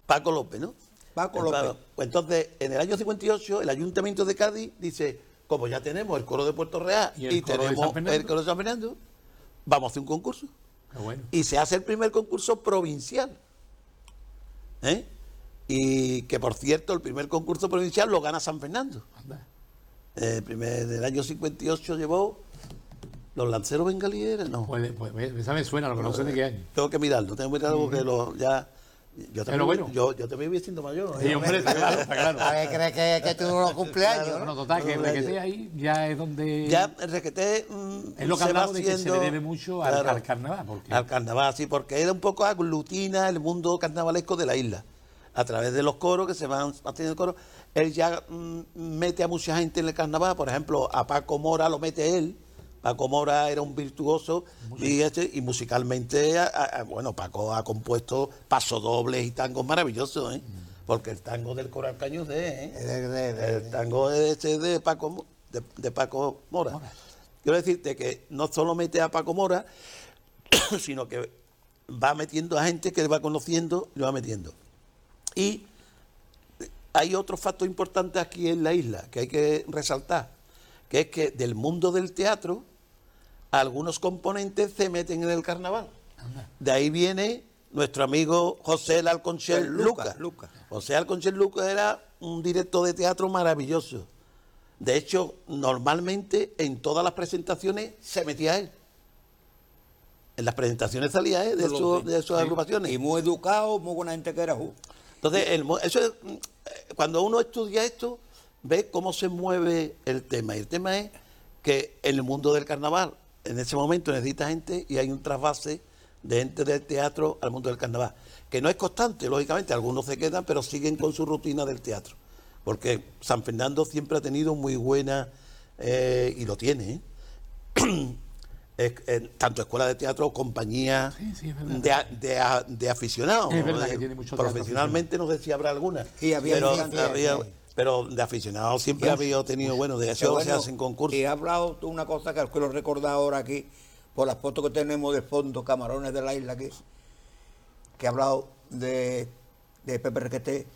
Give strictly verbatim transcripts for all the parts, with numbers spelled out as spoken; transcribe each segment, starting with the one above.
Paco López, ¿no? Paco El López. Paco. Pues entonces, en el año cincuenta y ocho, el Ayuntamiento de Cádiz dice, como ya tenemos el coro de Puerto Real y, y, tenemos el coro de San Fernando, vamos a hacer un concurso. Qué bueno. Y se hace el primer concurso provincial. ¿Eh? Y que, por cierto, el primer concurso provincial lo gana San Fernando. Anda. El primer del año cincuenta y ocho llevó los lanceros bengalíes, no. Pues, pues esa me suena, lo que no sé de qué año. Tengo que mirarlo, tengo que mirarlo porque lo, ya... Yo también, bueno. yo, yo también voy siendo mayor. ¿eh? Sí, hombre, está claro, está claro. ¿A qué crees que, que tú los cumpleaños? Bueno, ¿no? total, que el requete ahí ya es donde... Ya el requete mm, es lo que se va hablamos de que se haciendo- le debe mucho al, claro, al carnaval. Porque... al carnaval, sí, porque él un poco aglutina el mundo carnavalesco de la isla. A través de los coros que se van haciendo coros, él ya mm, mete a mucha gente en el carnaval. Por ejemplo, a Paco Mora lo mete él. Paco Mora era un virtuoso y, este, y musicalmente, a, a, bueno, Paco ha compuesto pasodobles y tangos maravillosos, ¿eh? Porque el tango del Coral Cañón de, ¿eh? De- de- de- el tango es ese de Paco, Mo- de, de Paco Mora. Mora. Quiero decirte que no solo mete a Paco Mora, sino que va metiendo a gente que le va conociendo, le va metiendo. Y hay otro factor importante aquí en la isla que hay que resaltar, que es que del mundo del teatro algunos componentes se meten en el carnaval. De ahí viene nuestro amigo José el Alconchel Lucas. Lucas, Lucas. José Alconchel Lucas era un director de teatro maravilloso. De hecho, normalmente en todas las presentaciones se metía él. En las presentaciones salía él de, Yo lo su- sé. de sus Sí. agrupaciones. Y muy educado, muy buena gente que era. uh. Entonces, el mo- eso es, mm, cuando uno estudia esto, ve cómo se mueve el tema. Y el tema es que en el mundo del carnaval, en ese momento necesita gente y hay un trasvase de gente del teatro al mundo del carnaval. Que no es constante, lógicamente, algunos se quedan, pero siguen con su rutina del teatro. Porque San Fernando siempre ha tenido muy buena, eh, y lo tiene, ¿eh? Es- eh, tanto escuela de teatro, compañía Sí, sí, es verdad. de, a- de a- de aficionados. Es ¿no? verdad De- que tiene mucho teatro profesionalmente no sé si habrá alguna. Sí, había pero, bastante, había- sí. pero de aficionados siempre Y- había tenido, bueno, de Qué eso se bueno. hacen concursos. Y he hablado de una cosa que quiero recordar ahora aquí, por las fotos que tenemos de fondo, camarones de la isla aquí, que he hablado de, de Pepe Requeté.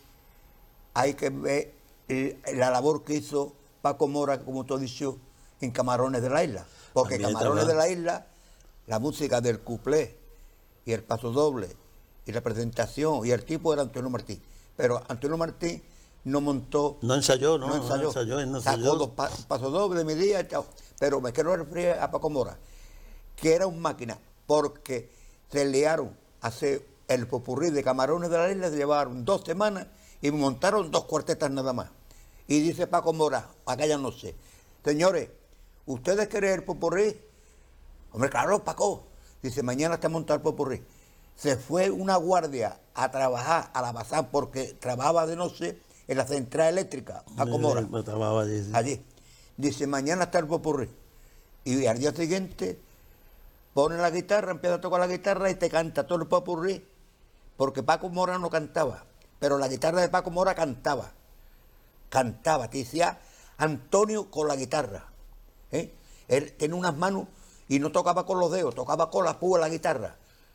Hay que ver eh, la labor que hizo Paco Mora, como tú has dicho, en Camarones de la Isla. Porque También, Camarones también. de la Isla, la música del cuplé y el paso doble y la presentación y el tipo era Antonio Martín. Pero Antonio Martín no montó, No ensayó, ¿no? no ensayó. No ensayó, él no Sacó ensayó. dos pa- pasos dobles, mi día, chao. Pero me quiero referir a Paco Mora, que era un máquina, porque se liaron a hacer el popurrí de Camarones de la Isla, se llevaron dos semanas y montaron dos cuartetas nada más. Y dice Paco Mora, aquella noche, señores, ¿ustedes quieren el popurrí? Hombre, claro, Paco. Dice, mañana está montado el popurrí. Se fue una guardia a trabajar a la Bazán porque trabajaba de noche en la central eléctrica, Paco Mora, Me trabajaba allí, sí. allí. Dice, mañana está el popurrí. Y al día siguiente pone la guitarra, empieza a tocar la guitarra y te canta todo el popurrí, porque Paco Mora no cantaba, pero la guitarra de Paco Mora cantaba. Cantaba, te decía Antonio con la guitarra. ¿eh? Él tiene unas manos y no tocaba con los dedos, tocaba con la púa la guitarra.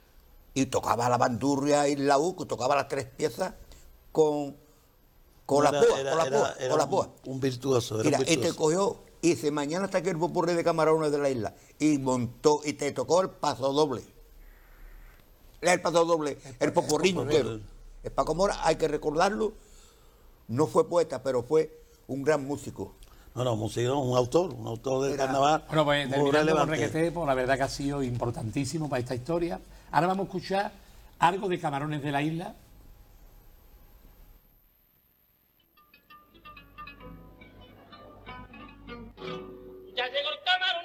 Y tocaba la bandurria y la U, tocaba las tres piezas con, con No, la era- púa, era- con la era- púa, era con la un- púa. Un virtuoso, era Mira, un y te virtuoso. cogió y dice, mañana está aquí el popurrí de Camarones de la Isla. Y montó, y te tocó el paso doble. El paso doble, el popurrí entero. El Paco Mora, hay que recordarlo, no fue poeta, pero fue un gran músico. No, no, músico, un autor, un autor del Era- carnaval. Bueno, pues muy terminando con relevante. Requeté, pues la verdad que ha sido importantísimo para esta historia. Ahora vamos a escuchar algo de Camarones de la Isla. Ya llegó el camarón